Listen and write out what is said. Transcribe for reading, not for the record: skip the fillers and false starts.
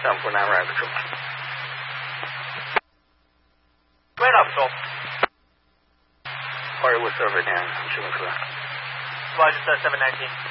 749 Ryan Patrol. Radar Patrol. Alright, what's over now? I'm shooting for that. Roger, 719.